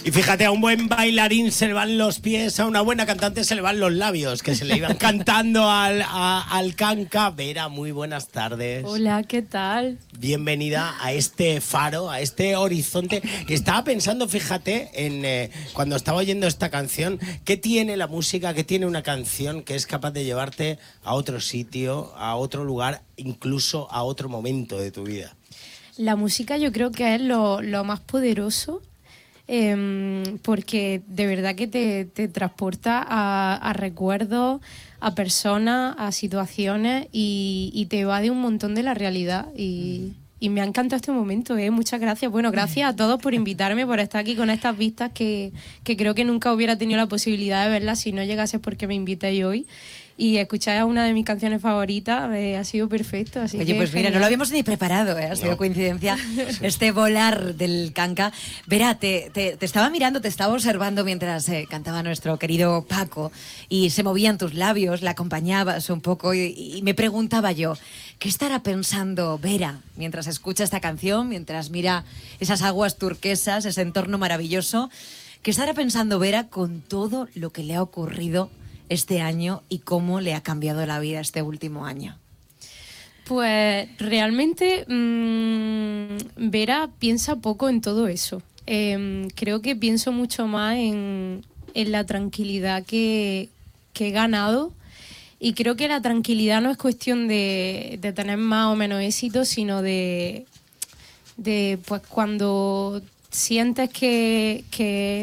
Y fíjate, a un buen bailarín se le van los pies, a una buena cantante se le van los labios, que se le iban cantando al canca. Vera, muy buenas tardes. Hola, ¿qué tal? Bienvenida a este faro, a este horizonte. Estaba pensando, fíjate, en cuando estaba oyendo esta canción, ¿qué tiene la música, qué tiene una canción que es capaz de llevarte a otro sitio, a otro lugar, incluso a otro momento de tu vida? La música yo creo que es lo más poderoso, porque de verdad que te transporta a recuerdos, a personas, a situaciones y te va de un montón de la realidad y me ha encantado este momento, muchas gracias. Bueno, gracias a todos por invitarme, por estar aquí con estas vistas que creo que nunca hubiera tenido la posibilidad de verlas si no llegase porque me invitéis hoy. Y escuchar una de mis canciones favoritas ha sido perfecto. Así Oye, que pues mira, no lo habíamos ni preparado, ha sido coincidencia este volar del canca. Vera, te estaba mirando, te estaba observando mientras cantaba nuestro querido Paco y se movían tus labios, la acompañabas un poco y me preguntaba yo, ¿qué estará pensando Vera mientras escucha esta canción, mientras mira esas aguas turquesas, ese entorno maravilloso? ¿Qué estará pensando Vera con todo lo que le ha ocurrido este año y cómo le ha cambiado la vida este último año? Pues realmente Vera piensa poco en todo eso. Creo que pienso mucho más en la tranquilidad que he ganado, y creo que la tranquilidad no es cuestión de tener más o menos éxito, sino de pues cuando sientes que